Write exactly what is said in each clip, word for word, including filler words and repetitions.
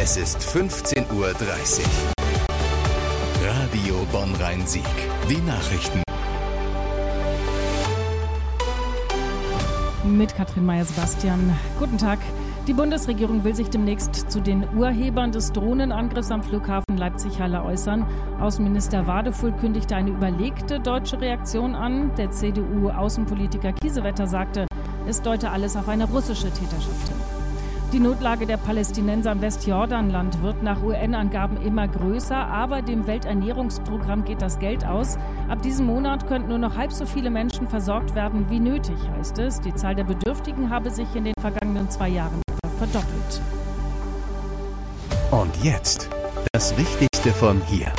Es ist fünfzehn Uhr dreißig. Radio Bonn-Rhein-Sieg. Die Nachrichten. Mit Katrin Meyer-Sebastian. Guten Tag. Die Bundesregierung will sich demnächst zu den Urhebern des Drohnenangriffs am Flughafen Leipzig-Halle äußern. Außenminister Wadefuhl kündigte eine überlegte deutsche Reaktion an. Der C D U-Außenpolitiker Kiesewetter sagte, es deute alles auf eine russische Täterschaft hin. Die Notlage der Palästinenser im Westjordanland wird nach U N-Angaben immer größer, aber dem Welternährungsprogramm geht das Geld aus. Ab diesem Monat könnten nur noch halb so viele Menschen versorgt werden wie nötig, heißt es. Die Zahl der Bedürftigen habe sich in den vergangenen zwei Jahren verdoppelt. Und jetzt das Wichtigste von hier.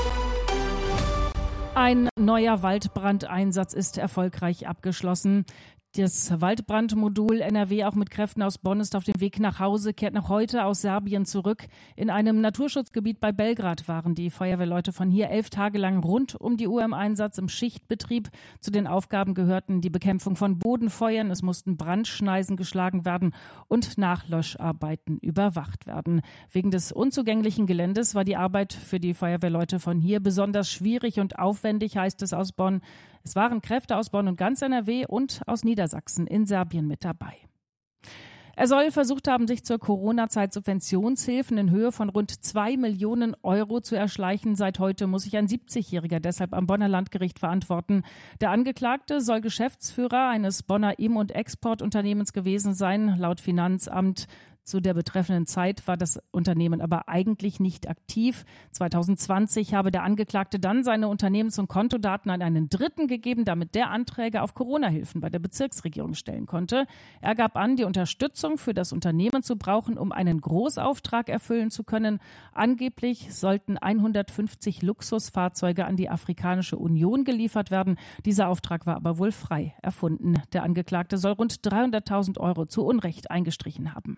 Ein neuer Waldbrandeinsatz ist erfolgreich abgeschlossen. Das Waldbrandmodul N R W, auch mit Kräften aus Bonn, ist auf dem Weg nach Hause, kehrt noch heute aus Serbien zurück. In einem Naturschutzgebiet bei Belgrad waren die Feuerwehrleute von hier elf Tage lang rund um die Uhr im Einsatz im Schichtbetrieb. Zu den Aufgaben gehörten die Bekämpfung von Bodenfeuern, es mussten Brandschneisen geschlagen werden und Nachlöscharbeiten überwacht werden. Wegen des unzugänglichen Geländes war die Arbeit für die Feuerwehrleute von hier besonders schwierig und aufwendig, heißt es aus Bonn. Es waren Kräfte aus Bonn und ganz N R W und aus Niedersachsen in Serbien mit dabei. Er soll versucht haben, sich zur Corona-Zeit Subventionshilfen in Höhe von rund zwei Millionen Euro zu erschleichen. Seit heute muss sich ein siebzigjähriger deshalb am Bonner Landgericht verantworten. Der Angeklagte soll Geschäftsführer eines Bonner Im- und Exportunternehmens gewesen sein, laut Finanzamt. Zu der betreffenden Zeit war das Unternehmen aber eigentlich nicht aktiv. zwanzig zwanzig habe der Angeklagte dann seine Unternehmens- und Kontodaten an einen Dritten gegeben, damit der Anträge auf Corona-Hilfen bei der Bezirksregierung stellen konnte. Er gab an, die Unterstützung für das Unternehmen zu brauchen, um einen Großauftrag erfüllen zu können. Angeblich sollten hundertfünfzig Luxusfahrzeuge an die Afrikanische Union geliefert werden. Dieser Auftrag war aber wohl frei erfunden. Der Angeklagte soll rund dreihunderttausend Euro zu Unrecht eingestrichen haben.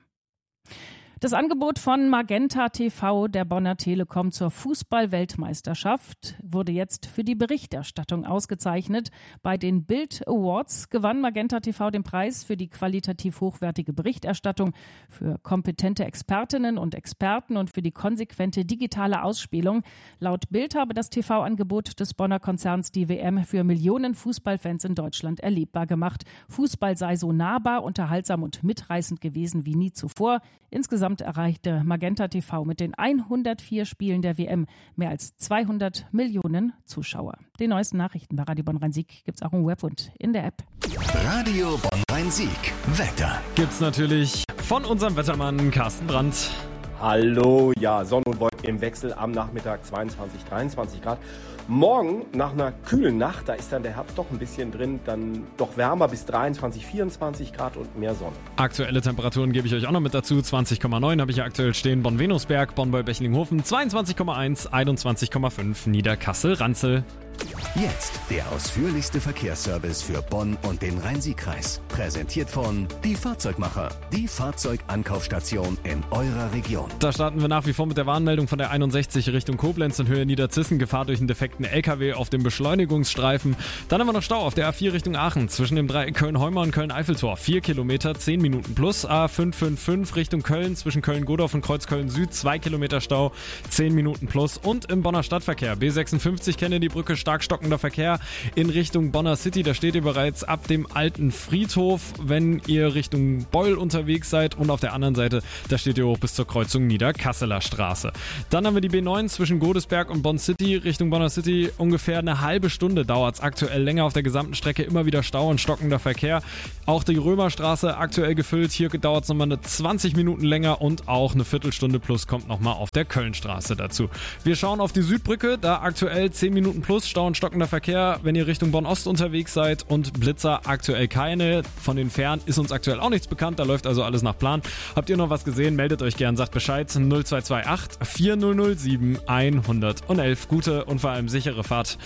Das Angebot von Magenta T V der Bonner Telekom zur Fußball-Weltmeisterschaft wurde jetzt für die Berichterstattung ausgezeichnet. Bei den Bild Awards gewann Magenta T V den Preis für die qualitativ hochwertige Berichterstattung, für kompetente Expertinnen und Experten und für die konsequente digitale Ausspielung. Laut Bild habe das T V-Angebot des Bonner Konzerns die W M für Millionen Fußballfans in Deutschland erlebbar gemacht. Fußball sei so nahbar, unterhaltsam und mitreißend gewesen wie nie zuvor. Insgesamt erreichte Magenta T V mit den hundertvier Spielen der W M mehr als zweihundert Millionen Zuschauer. Die neuesten Nachrichten bei Radio Bonn-Rhein-Sieg gibt's auch im Web und in der App. Radio Bonn-Rhein-Sieg. Wetter. Gibt's natürlich von unserem Wettermann Carsten Brandt. Hallo, ja, Sonne und Wolken im Wechsel am Nachmittag zweiundzwanzig, dreiundzwanzig Grad. Morgen nach einer kühlen Nacht, da ist dann der Herbst doch ein bisschen drin, dann doch wärmer bis dreiundzwanzig, vierundzwanzig Grad und mehr Sonne. Aktuelle Temperaturen gebe ich euch auch noch mit dazu. zwanzig Komma neun habe ich hier aktuell stehen. Bonn-Venusberg, Bonn-Beulbechlinghofen, zweiundzwanzig Komma eins, einundzwanzig Komma fünf, Niederkassel-Ranzel. Jetzt der ausführlichste Verkehrsservice für Bonn und den Rhein-Sieg-Kreis. Präsentiert von Die Fahrzeugmacher, die Fahrzeugankaufstation in eurer Region. Da starten wir nach wie vor mit der Warnmeldung von der einundsechzig Richtung Koblenz in Höhe Niederzissen. Gefahr durch einen defekten L K W auf dem Beschleunigungsstreifen. Dann haben wir noch Stau auf der A vier Richtung Aachen zwischen dem Dreieck Köln-Heumer und Köln-Eiffeltor. vier Kilometer, zehn Minuten plus. A fünf fünf fünf Richtung Köln zwischen Köln-Godorf und Kreuzköln-Süd. zwei Kilometer Stau, zehn Minuten plus. Und im Bonner Stadtverkehr B sechsundfünfzig Kennedy-Brücke, stark stockender Verkehr in Richtung Bonner City. Da steht ihr bereits ab dem alten Friedhof, wenn ihr Richtung Beul unterwegs seid. Und auf der anderen Seite, da steht ihr hoch bis zur Kreuzung Niederkasseler Straße. Dann haben wir die B neun zwischen Godesberg und Bonn City Richtung Bonner City. Ungefähr eine halbe Stunde dauert es aktuell länger auf der gesamten Strecke. Immer wieder Stau und stockender Verkehr. Auch die Römerstraße aktuell gefüllt. Hier dauert es nochmal eine zwanzig Minuten länger und auch eine Viertelstunde plus kommt nochmal auf der Kölnstraße dazu. Wir schauen auf die Südbrücke. Da aktuell zehn Minuten plus Stau und stockender Verkehr, wenn ihr Richtung Bonn-Ost unterwegs seid, und Blitzer aktuell keine. Von den Fähren ist uns aktuell auch nichts bekannt, da läuft also alles nach Plan. Habt ihr noch was gesehen, meldet euch gern, sagt Bescheid. null zwei zwei acht, vier null null sieben, eins eins eins. Gute und vor allem sichere Fahrt.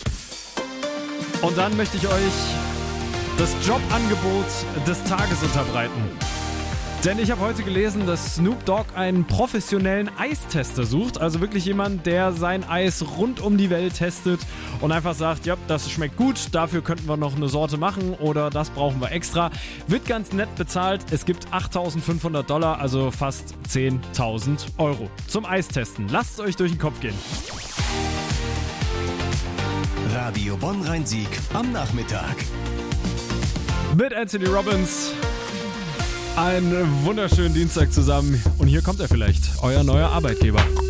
Und dann möchte ich euch das Jobangebot des Tages unterbreiten. Denn ich habe heute gelesen, dass Snoop Dogg einen professionellen Eistester sucht. Also wirklich jemand, der sein Eis rund um die Welt testet und einfach sagt, ja, das schmeckt gut, dafür könnten wir noch eine Sorte machen oder das brauchen wir extra. Wird ganz nett bezahlt. Es gibt achttausendfünfhundert Dollar, also fast zehntausend Euro zum Eistesten. Lasst es euch durch den Kopf gehen. Radio Bonn-Rhein-Sieg am Nachmittag. Mit Anthony Robbins. Einen wunderschönen Dienstag zusammen. Und hier kommt er vielleicht, euer neuer Arbeitgeber.